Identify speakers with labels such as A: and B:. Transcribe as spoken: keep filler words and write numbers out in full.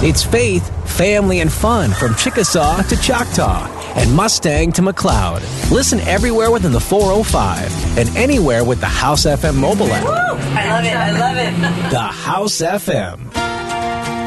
A: It's faith, family, and fun from Chickasaw to Choctaw and Mustang to McLeod. Listen everywhere within the four oh five and anywhere with the House F M mobile app.
B: Woo! I love it. I love it.
A: The House F M.